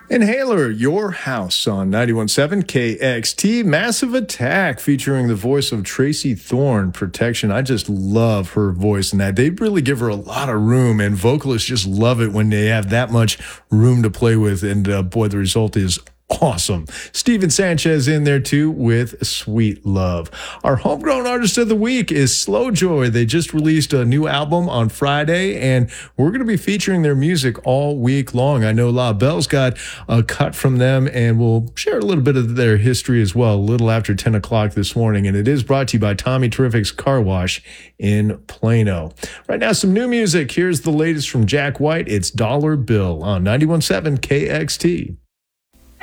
Inhaler, Your House on 91.7 KXT. Massive Attack featuring the voice of Tracy Thorn, Protection. I just love her voice in that. They really give her a lot of room, and vocalists just love it when they have that much room to play with. And boy, the result is awesome. Steven Sanchez in there too with Sweet Love. Our homegrown artist of the week is Slow Joy. They just released a new album on Friday, and we're going to be featuring their music all week long. I know La Belle's got a cut from them, and we'll share a little bit of their history as well, a little after 10 o'clock this morning. And it is brought to you by Tommy Terrific's Car Wash in Plano. Right now, some new music. Here's the latest from Jack White. It's Dollar Bill on 91.7 KXT.